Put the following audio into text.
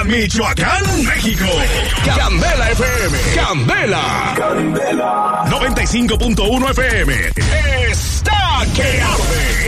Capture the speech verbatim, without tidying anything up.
Michoacán, México. Candela F M. Candela. Candela. noventa y cinco punto uno F M. Está que arde.